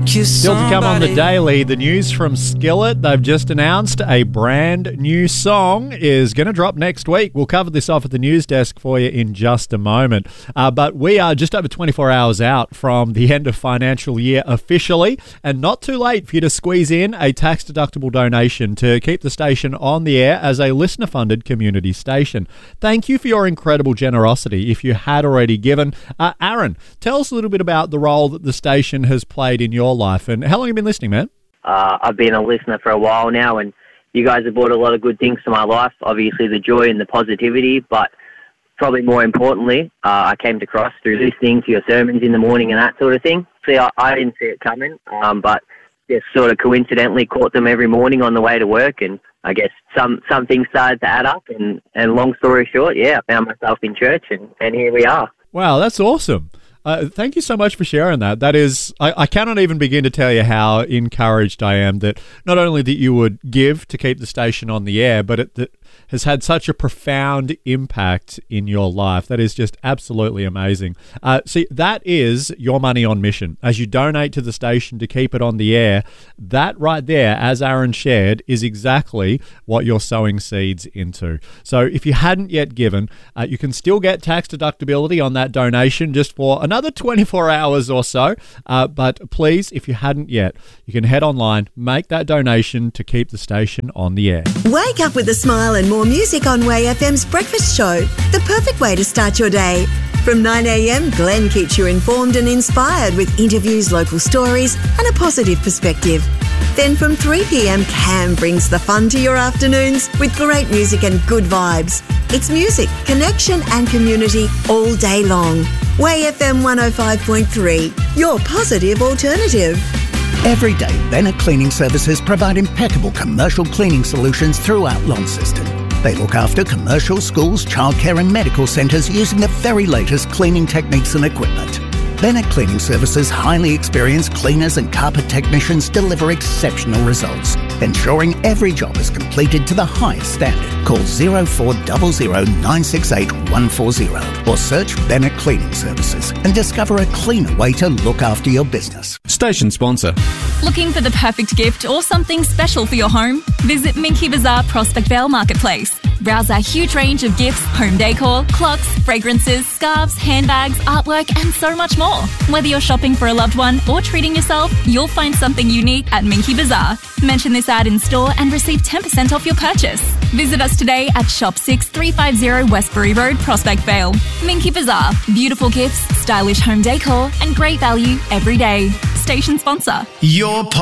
Still to come on the Daily, the news from Skillet. They've just announced a brand new song is going to drop next week. We'll cover this off at the news desk for you in just a moment. But we are just over 24 hours out from the end of financial year officially, and not too late for you to squeeze in a tax-deductible donation to keep the station on the air as a listener-funded community station. Thank you for your incredible generosity if you had already given. Aaron, tell us a little bit about the role that the station has played in your life, and how long have you been listening, man? I've been a listener for a while now, and you guys have brought a lot of good things to my life. Obviously, the joy and the positivity, but probably more importantly, I came to Cross through listening to your sermons in the morning and that sort of thing. See, I didn't see it coming, but just sort of coincidentally caught them every morning on the way to work, and I guess some things started to add up, and long story short, I found myself in church, and here we are. Wow, that's awesome. Thank you so much for sharing that. That is, I cannot even begin to tell you how encouraged I am that not only that you would give to keep the station on the air, but it has had such a profound impact in your life. That is just absolutely amazing. See, that is your money on mission. As you donate to the station to keep it on the air, that right there, as Aaron shared, is exactly what you're sowing seeds into. So if you hadn't yet given, you can still get tax deductibility on that donation just for another 24 hours or so. But please, if you hadn't yet, you can head online, make that donation to keep the station on the air. Wake up with a smile and more music on Way FM's Breakfast Show. The perfect way to start your day. From 9 a.m, Glenn keeps you informed and inspired with interviews, local stories and a positive perspective. Then from 3 p.m, Cam brings the fun to your afternoons with great music and good vibes. It's music, connection and community all day long. Way FM 105.3, your positive alternative. Every day, Bennett Cleaning Services provide impeccable commercial cleaning solutions throughout Launceston. They look after commercial, schools, childcare and medical centres using the very latest cleaning techniques and equipment. Bennett Cleaning Services' highly experienced cleaners and carpet technicians deliver exceptional results, ensuring every job is completed to the highest standard. Call 0400 968 140 or search Bennett Cleaning Services and discover a cleaner way to look after your business. Station sponsor. Looking for the perfect gift or something special for your home? Visit Minky Bazaar Prospect Vale Marketplace. Browse our huge range of gifts, home decor, clocks, fragrances, scarves, handbags, artwork and so much more. Whether you're shopping for a loved one or treating yourself, you'll find something unique at Minky Bazaar. Mention this ad in store and receive 10% off your purchase. Visit us today at Shop 6350 Westbury Road, Prospect Vale. Minky Bazaar. Beautiful gifts, stylish home decor and great value every day. Station sponsor. Your